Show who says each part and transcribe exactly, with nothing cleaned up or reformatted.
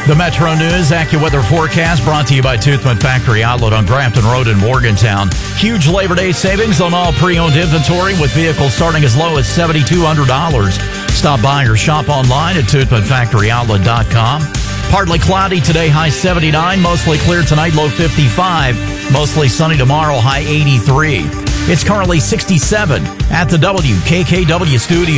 Speaker 1: The Metro News AccuWeather forecast brought to you by Toothman Factory Outlet on Grafton Road in Morgantown. Huge Labor Day savings on all pre-owned inventory with vehicles starting as low as seven thousand two hundred dollars. Stop by or shop online at toothman factory outlet dot com. Partly cloudy today, high seventy-nine. Mostly clear tonight, low fifty-five. Mostly sunny tomorrow, high eighty-three. It's currently sixty-seven at the W K K W studio.